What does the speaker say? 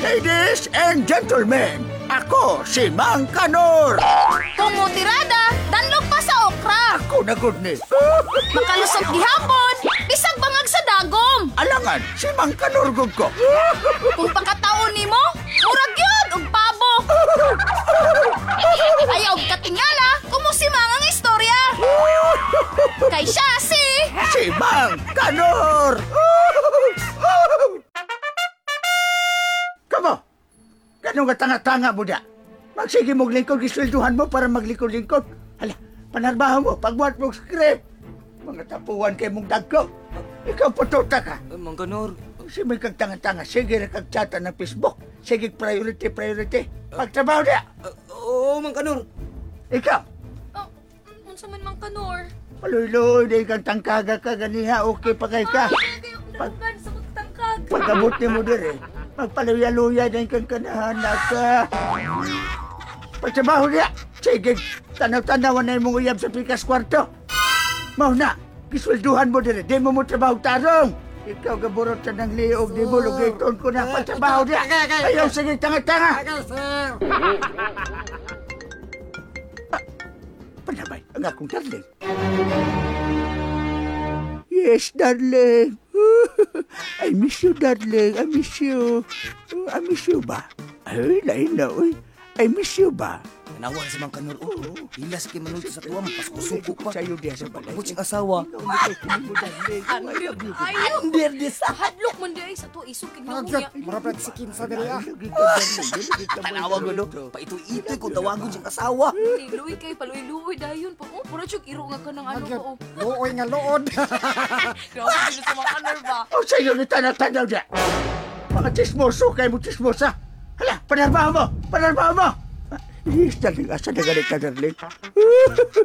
Ladies and gentlemen, ako si Mang Kanor. Tumutirada, danlog pa sa okra. Ako na good ni. Makalusot gihapon, bisag bangag sa dagom. Alangan, si Mang Kanor gud ko. Kung pagkataon nimo, murag yun og pabo. Ayaw katingala, kumusimang ang istorya. Kay siya Si Mang Kanor. Kamo, ganun nga tanga-tanga mo da. Magsige mong lingkod, giswelduhan mo para maglingkod-lingkod. Hala, panarbaho mo, pagbuhat mong script. Mga tapuan kay mong dagko. Ikaw pututa ka. Mang Kanor. Si may kag tanga-tanga, sige na kagchata ng Facebook. Sige priority. Pagtrabaho niya. Oo, Mang Kanor. Ikaw, unsa man Mang Kanor? paluloy na kang tangkaga ka ganiha, okay pa kay ka. Dagan sa magtangkag. Pagkabot ni mo din magpaluya-luya na kang kanahanak ka. Pagtrabaho niya, sige, tanaw-tanawan na mong uyab sa pikas kwarto. Mau na, kiswelduhan mo din, di mo trabaho tarong. Ikaw gaburot sa ng liog, di mo lugiton ko na pagtrabaho niya. Ayaw, sige, tanga-tanga. Panabay, ang akong darling. Yes, darling. I miss you, darling. I miss you. I miss you ba? Ay, lain na, uy. I miss you ba? Nawa si Mang Kanor. Oo. Ilas kay manuto sa tuwa, mapasuko pa. Sa'yo diya sa balay. Abot siyang asawa. Under this. Hadlok man di ay sa to isukig na muya. Marapag si Kinsa dali ah. Tanawa ko no. Pa ito kung tawagon siyang asawa. Luwi kay paluwi-luwi dayon pa. Oh, pura chuk iro nga ka ng ano ko. Luoy nga luod. Grabe sila sa Mang Kanor ba? O sa'yo ni tanaw-tanaw diya. Mga chismoso kayo mo chismosa. Hala, panarbaho mo. Yes, darling. Asa na galit ka, darling?